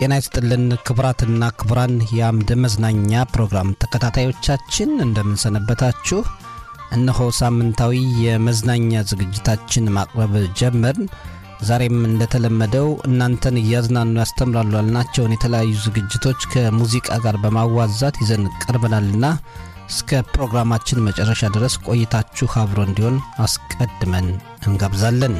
ጤና ይስጥልን ክብራትና ክብራን የአምድ መዝናኛ ፕሮግራም ተከታታዮቻችን እንደምን ሰነበታችሁ? እነሆ ሳምንታዊ የመዝናኛ ዝግጅታችን ማቅረብ ጀመርን። ዛሬም እንደተለመደው እናንተን ያዝናኑ ያስተምራሉ ያልናቸውን የተለያዩ ዝግጅቶች ከሙዚቃ ጋር በማዋዛት ይዘን ቀርበናልና እስከ ፕሮግራማችን መጨረሻ ድረስ ቆይታችሁ አብሮ እንዲሆን አስቀድመን እንጋብዛለን።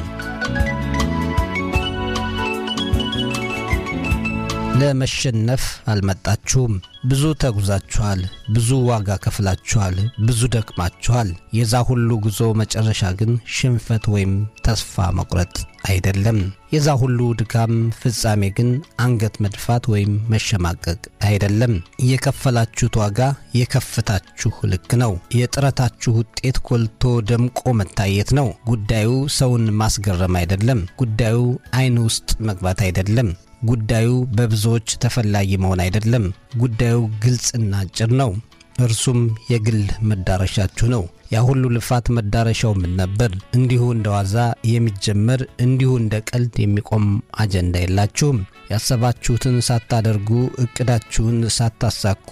ለመሸነፍ አልመጣችሁም። ብዙ ተጉዛችኋል፣ ብዙ ዋጋ ከፍላችኋል፣ ብዙ ደክማችኋል። የዛ ሁሉ ጉዞ መጨረሻ ግን ሽንፈት ወይም ተስፋ መቁረጥ አይደለም። የዛ ሁሉ ድካም ፍጻሜ ግን አንገት መድፋት ወይም መሸማቀቅ አይደለም። የከፈላችሁት ዋጋ የከፍታችሁ ልክ ነው። የጥረታችሁ ውጤት ጎልቶ ደምቆ መታየት ነው። ጉዳዩ ሰውን ማስገረም አይደለም። ጉዳዩ አይን ውስጥ መግባት አይደለም። ጉዳዩ በብዙዎች ተፈላጊ መሆን አይደለም። ጉዳዩ ግልጽና አጭር ነው። እርሱም የግል መዳረሻችሁ ነው። ያ ሁሉ ልፋት መዳረሻው ምን ነበር? እንዲሁ እንደዋዛ የሚጀመር እንዲሁ እንደ ቀልድ የሚቆም አጀንዳ የላችሁም። ያሰባችሁትን ሳታደርጉ እቅዳችሁን ሳታሳኩ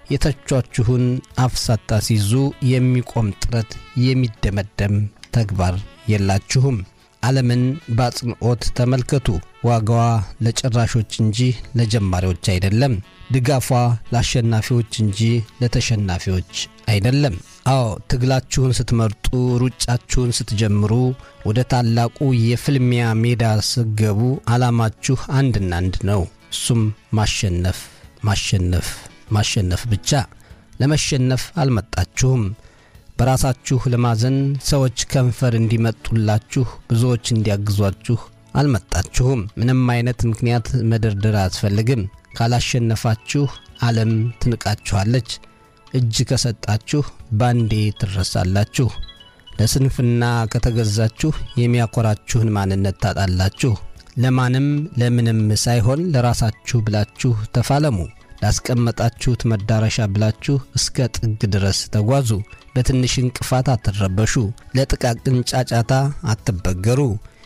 የተቻችሁን አፍ ሳታስይዙ የሚቆም ጥረት የሚደመደም ተግባር የላችሁም። ዓለምን በአጽንኦት ተመልከቱ። ዋጋዋ ለጨራሾች እንጂ ለጀማሪዎች አይደለም። ድጋፏ ለአሸናፊዎች እንጂ ለተሸናፊዎች አይደለም። አዎ ትግላችሁን ስትመርጡ፣ ሩጫችሁን ስትጀምሩ፣ ወደ ታላቁ የፍልሚያ ሜዳ ስትገቡ ዓላማችሁ አንድና አንድ ነው። እሱም ማሸነፍ፣ ማሸነፍ፣ ማሸነፍ ብቻ። ለመሸነፍ አልመጣችሁም። በራሳችሁ ለማዘን ሰዎች ከንፈር እንዲመጡላችሁ፣ ብዙዎች እንዲያግዟችሁ አልመጣችሁም። ምንም አይነት ምክንያት መደርደር አያስፈልግም። ካላሸነፋችሁ ዓለም ትንቃችኋለች። እጅ ከሰጣችሁ ባንዴ ትረሳላችሁ። ለስንፍና ከተገዛችሁ የሚያኮራችሁን ማንነት ታጣላችሁ። ለማንም ለምንም ሳይሆን ለራሳችሁ ብላችሁ ተፋለሙ። ላስቀመጣችሁት መዳረሻ ብላችሁ እስከ ጥግ ድረስ ተጓዙ። በትንሽ እንቅፋት አትረበሹ። ለጥቃቅን ጫጫታ አትበገሩ።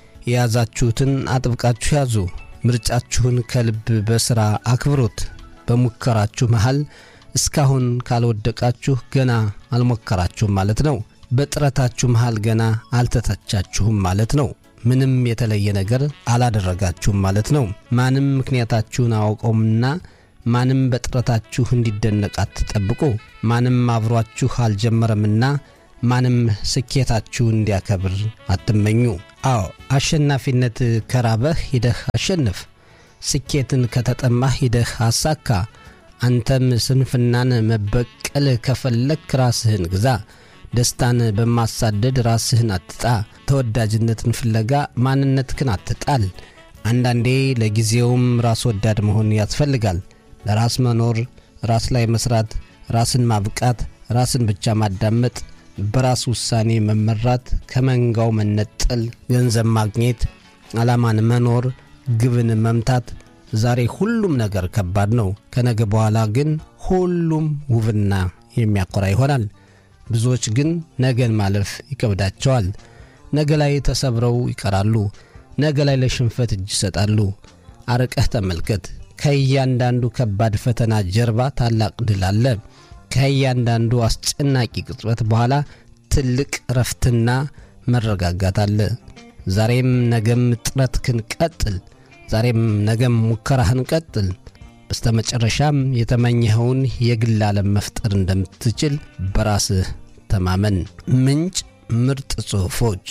የያዛችሁትን አጥብቃችሁ ያዙ። ምርጫችሁን ከልብ በሥራ አክብሩት። በሙከራችሁ መሃል እስካሁን ካልወደቃችሁ ገና አልሞከራችሁም ማለት ነው። በጥረታችሁ መሃል ገና አልተተቻችሁም ማለት ነው። ምንም የተለየ ነገር አላደረጋችሁም ማለት ነው። ማንም ምክንያታችሁን አያውቀውምና ማንም በጥረታችሁ እንዲደነቅ አትጠብቁ። ማንም አብሯችሁ አልጀመረምና ማንም ስኬታችሁን እንዲያከብር አትመኙ። አዎ አሸናፊነት ከራበህ ሂደህ አሸንፍ። ስኬትን ከተጠማህ ሂደህ አሳካ። አንተም ስንፍናን መበቀል ከፈለክ ራስህን ግዛ። ደስታን በማሳደድ ራስህን አትጣ። ተወዳጅነትን ፍለጋ ማንነትህን አትጣል። አንዳንዴ ለጊዜውም ራስ ወዳድ መሆን ያስፈልጋል። ለራስ መኖር፣ ራስ ላይ መስራት፣ ራስን ማብቃት፣ ራስን ብቻ ማዳመጥ፣ በራስ ውሳኔ መመራት፣ ከመንጋው መነጠል፣ ገንዘብ ማግኘት፣ ዓላማን መኖር፣ ግብን መምታት። ዛሬ ሁሉም ነገር ከባድ ነው። ከነገ በኋላ ግን ሁሉም ውብና የሚያኮራ ይሆናል። ብዙዎች ግን ነገን ማለፍ ይከብዳቸዋል። ነገ ላይ ተሰብረው ይቀራሉ። ነገ ላይ ለሽንፈት እጅ ይሰጣሉ። አርቀህ ተመልከት። ከእያንዳንዱ ከባድ ፈተና ጀርባ ታላቅ ድል አለ። ከእያንዳንዱ አስጨናቂ ቅጽበት በኋላ ትልቅ ረፍትና መረጋጋት አለ። ዛሬም ነገም ጥረትህን ቀጥል። ዛሬም ነገም ሙከራህን ቀጥል። በስተመጨረሻም የተመኘኸውን የግል ዓለም መፍጠር እንደምትችል በራስህ ተማመን። ምንጭ ምርጥ ጽሑፎች።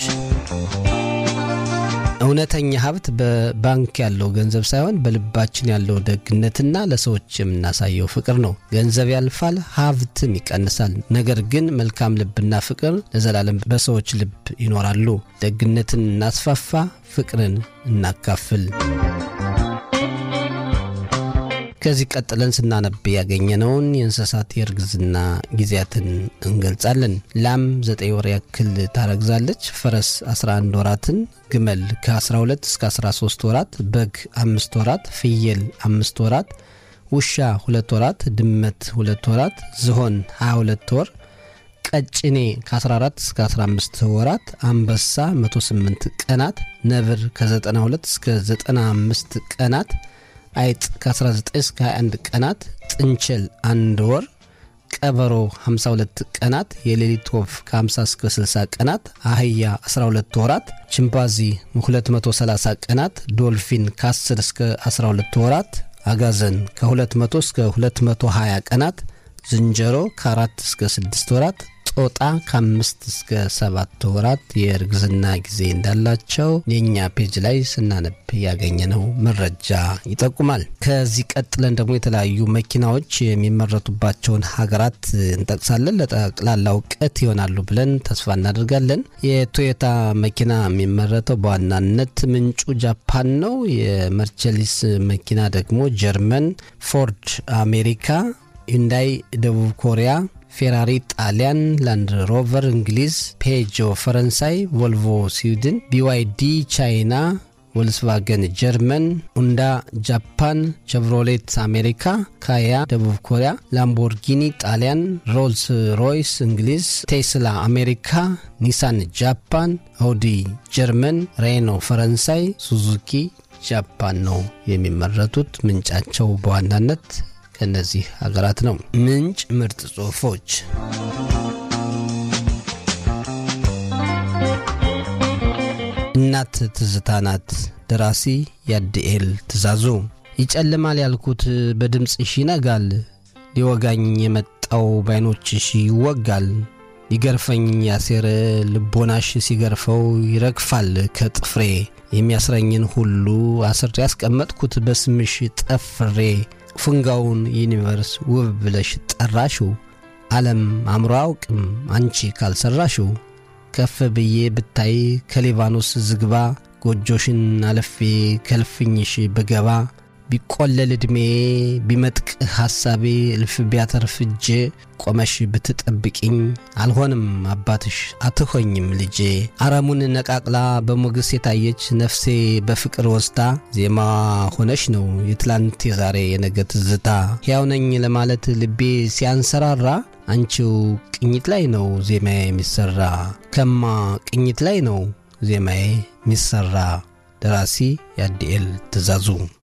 እውነተኛ ሀብት በባንክ ያለው ገንዘብ ሳይሆን በልባችን ያለው ደግነትና ለሰዎች የምናሳየው ፍቅር ነው። ገንዘብ ያልፋል፣ ሀብትም ይቀንሳል። ነገር ግን መልካም ልብና ፍቅር ለዘላለም በሰዎች ልብ ይኖራሉ። ደግነትን እናስፋፋ፣ ፍቅርን እናካፍል። ከዚህ ቀጥለን ስናነብ ያገኘነውን የእንስሳት የእርግዝና ጊዜያትን እንገልጻለን። ላም 9 ወር ያክል ታረግዛለች። ፈረስ 11 ወራትን፣ ግመል ከ12 እስከ 13 ወራት፣ በግ 5 ወራት፣ ፍየል 5 ወራት፣ ውሻ 2 ወራት፣ ድመት 2 ወራት፣ ዝሆን 22 ወር፣ ቀጭኔ ከ14 እስከ 15 ወራት፣ አንበሳ 108 ቀናት፣ ነብር ከ92 እስከ 95 ቀናት፣ አይጥ ከ19 እስከ 21 ቀናት፣ ጥንቸል 1 ወር፣ ቀበሮ 52 ቀናት፣ የሌሊት ወፍ ከ50 እስከ 60 ቀናት፣ አህያ 12 ወራት፣ ቺምፓንዚ 230 ቀናት፣ ዶልፊን ከ10 እስከ 12 ወራት፣ አጋዘን ከ200 እስከ 220 ቀናት፣ ዝንጀሮ ከ4 እስከ 6 ወራት፣ ጦጣ ከ5 እስከ 7 ወራት የእርግዝና ጊዜ እንዳላቸው የኛ ፔጅ ላይ ስናነብ ያገኘነው መረጃ ይጠቁማል። ከዚህ ቀጥለን ደግሞ የተለያዩ መኪናዎች የሚመረቱባቸውን ሀገራት እንጠቅሳለን። ለጠቅላላ እውቀት ይሆናሉ ብለን ተስፋ እናደርጋለን። የቶዮታ መኪና የሚመረተው በዋናነት ምንጩ ጃፓን ነው። የመርቸሊስ መኪና ደግሞ ጀርመን፣ ፎርድ አሜሪካ፣ ሂንዳይ ደቡብ ኮሪያ፣ ፌራሪ ጣሊያን፣ ላንድ ሮቨር እንግሊዝ፣ ፔጆ ፈረንሳይ፣ ቮልቮ ስዊድን፣ ቢዋይዲ ቻይና፣ ቮልክስዋገን ጀርመን፣ ኡንዳ ጃፓን፣ ቸቭሮሌት አሜሪካ፣ ካያ ደቡብ ኮሪያ፣ ላምቦርጊኒ ጣሊያን፣ ሮልስ ሮይስ እንግሊዝ፣ ቴስላ አሜሪካ፣ ኒሳን ጃፓን፣ አውዲ ጀርመን፣ ሬኖ ፈረንሳይ፣ ሱዙኪ ጃፓን ነው የሚመረቱት። ምንጫቸው በዋናነት ከነዚህ ሀገራት ነው። ምንጭ ምርጥ ጽሑፎች። እናት ትዝታ ናት። ደራሲ ያድኤል ትእዛዙ። ይጨልማል ያልኩት በድምጽሽ ይነጋል፣ ሊወጋኝ የመጣው ባይኖችሽ ይወጋል። ሊገርፈኝ ያሴረ ልቦናሽ ሲገርፈው ይረግፋል ከጥፍሬ። የሚያስረኝን ሁሉ አስሬ ያስቀመጥኩት በስምሽ ጠፍሬ። ፍንጋውን ዩኒቨርስ ውብ ብለሽ ጠራሽው፣ ዓለም አምሮ አውቅም አንቺ ካልሰራሽው። ከፍ ብዬ ብታይ ከሊባኖስ ዝግባ፣ ጎጆሽን አለፌ ከልፍኝሽ ብገባ። ቢቆለል ዕድሜ ቢመጥቅ ሐሳቤ፣ እልፍ ቢያተርፍ እጄ። ቆመሽ ብትጠብቂኝ አልሆንም አባትሽ አትሆኝም ልጄ። አረሙን ነቃቅላ በሞገስ የታየች ነፍሴ በፍቅር ወስዳ፣ ዜማ ሆነሽ ነው የትላንት የዛሬ የነገ ትዝታ። ሕያው ነኝ ለማለት ልቤ ሲያንሰራራ፣ አንቺው ቅኝት ላይ ነው ዜማዬ የሚሰራ። ከማ ቅኝት ላይ ነው ዜማዬ የሚሰራ። ደራሲ ያድኤል ትእዛዙ።